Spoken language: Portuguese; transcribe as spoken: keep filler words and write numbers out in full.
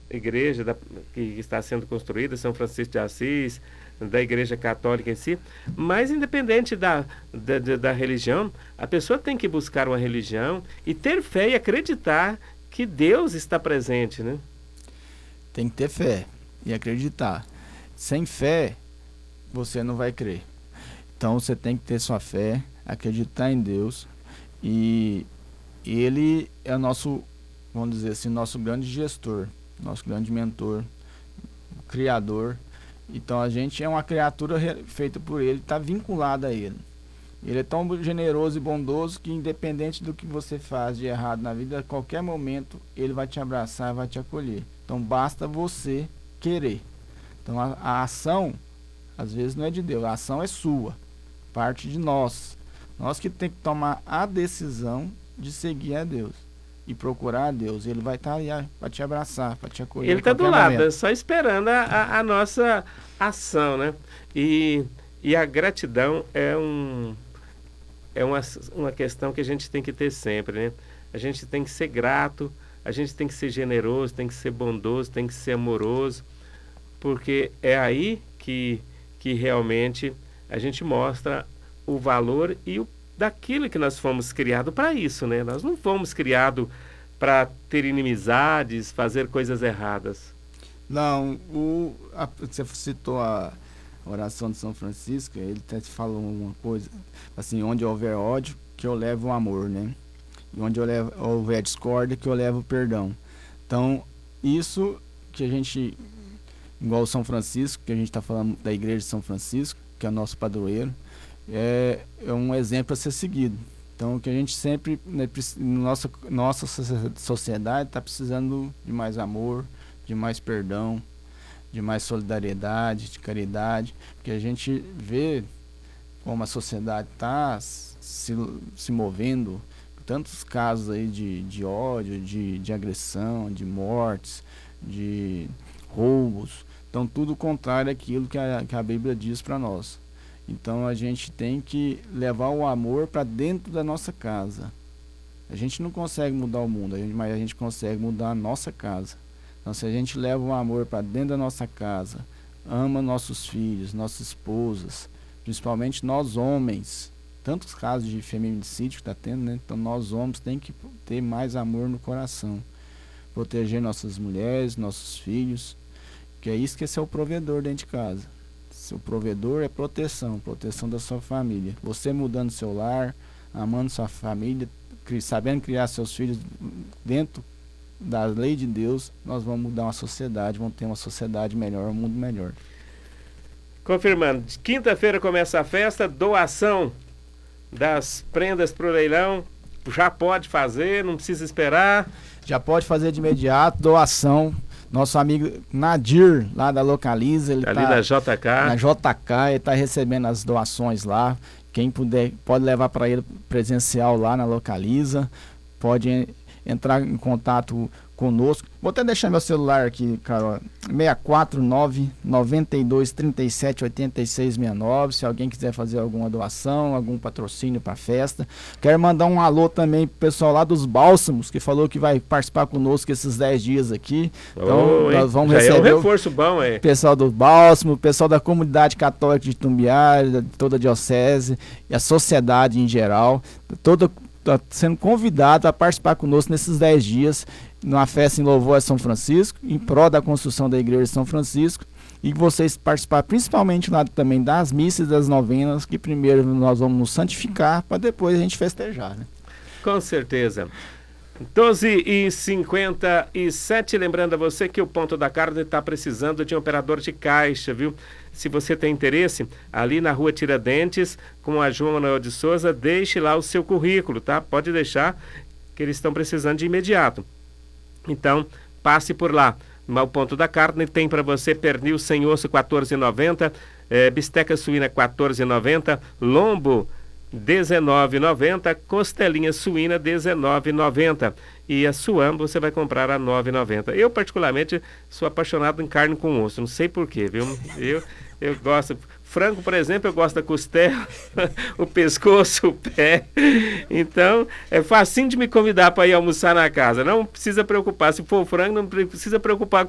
igreja da, que está sendo construída, São Francisco de Assis, da Igreja Católica em si, mas independente da, da, da, da religião, a pessoa tem que buscar uma religião e ter fé e acreditar que Deus está presente, né? Tem que ter fé e acreditar. Sem fé, você não vai crer. Então você tem que ter sua fé, acreditar em Deus, e Ele é o nosso, vamos dizer assim, nosso grande gestor, nosso grande mentor, criador. Então a gente é uma criatura feita por Ele, está vinculada a Ele. Ele é tão generoso e bondoso que, independente do que você faz de errado na vida, a qualquer momento Ele vai te abraçar, vai te acolher. Então basta você querer. Então a, a ação, às vezes, não é de Deus, a ação é sua, parte de nós. Nós que tem que tomar a decisão de seguir a Deus e procurar a Deus. Ele vai estar aí para te abraçar, para te acolher. Ele está do lado, momento. só esperando a, a, a nossa ação, né? E, e a gratidão é, um, é uma, uma questão que a gente tem que ter sempre, né? A gente tem que ser grato, a gente tem que ser generoso, tem que ser bondoso, tem que ser amoroso, porque é aí que, que realmente a gente mostra o valor e o, daquilo que nós fomos criados para isso, né? Nós não fomos criados para ter inimizades, fazer coisas erradas. Não, o, a, você citou a oração de São Francisco, ele até falou uma coisa, assim, onde houver ódio, que eu levo o amor, né? E onde eu levo, houver discórdia, que eu levo o perdão. Então, isso que a gente, igual São Francisco, que a gente está falando da Igreja de São Francisco, que é o nosso padroeiro, é, é um exemplo a ser seguido. Então, que a gente sempre, né, nossa, nossa sociedade está precisando de mais amor, de mais perdão, de mais solidariedade, de caridade, porque a gente vê como a sociedade está se, se movendo, tantos casos aí de, de ódio, de, de agressão, de mortes, de roubos. Então, tudo contrário àquilo que a, que a Bíblia diz para nós. Então, a gente tem que levar o amor para dentro da nossa casa. A gente não consegue mudar o mundo, a gente, mas a gente consegue mudar a nossa casa. Então, se a gente leva o amor para dentro da nossa casa, ama nossos filhos, nossas esposas, principalmente nós homens, tantos casos de feminicídio que está tendo, né? Então nós homens tem que ter mais amor no coração, proteger nossas mulheres, nossos filhos, que é isso que esse é o provedor dentro de casa. Seu provedor é proteção, proteção da sua família. Você mudando seu lar, amando sua família, sabendo criar seus filhos dentro da lei de Deus, nós vamos mudar uma sociedade, vamos ter uma sociedade melhor, um mundo melhor. Confirmando, quinta-feira começa a festa, doação das prendas para o leilão, já pode fazer, não precisa esperar. Já pode fazer de imediato, doação. Nosso amigo Nadir, lá da Localiza, ele ali tá, na J K. Na J K, ele está recebendo as doações lá. Quem puder, pode levar para ele presencial lá na Localiza. Pode entrar em contato conosco. Vou até deixar meu celular aqui, Carol. seis quatro nove, nove dois, três sete, oito seis seis nove. Se alguém quiser fazer alguma doação, algum patrocínio para a festa. Quero mandar um alô também pro pessoal lá dos Bálsamos, que falou que vai participar conosco esses dez dias aqui. Então, oh, nós vamos já receber é um reforço bom, é. o pessoal do Bálsamo, o pessoal da comunidade católica de Itumbiara, de toda a diocese e a sociedade em geral. Toda está sendo convidado a participar conosco nesses dez dias, numa festa em louvor a São Francisco, em prol da construção da Igreja de São Francisco, e vocês participar principalmente lá também das missas e das novenas, que primeiro nós vamos nos santificar, para depois a gente festejar, né? Com certeza. doze e cinquenta e sete, lembrando a você que o Ponto da Carne está precisando de um operador de caixa, viu? Se você tem interesse, ali na rua Tiradentes, com a João Manuel de Souza, deixe lá o seu currículo, tá? Pode deixar, que eles estão precisando de imediato. Então, passe por lá. O Ponto da Carne tem para você pernil sem osso quatorze reais e noventa centavos, é, bisteca suína quatorze reais e noventa centavos, lombo dezenove reais e noventa centavos, costelinha suína dezenove reais e noventa centavos. E a suam você vai comprar a nove reais e noventa centavos. Eu, particularmente, sou apaixonado em carne com osso. Não sei porquê, viu? Eu, eu gosto... Frango, por exemplo, eu gosto da costela, o pescoço, o pé. Então, é facinho de me convidar para ir almoçar na casa. Não precisa preocupar. Se for frango, não precisa preocupar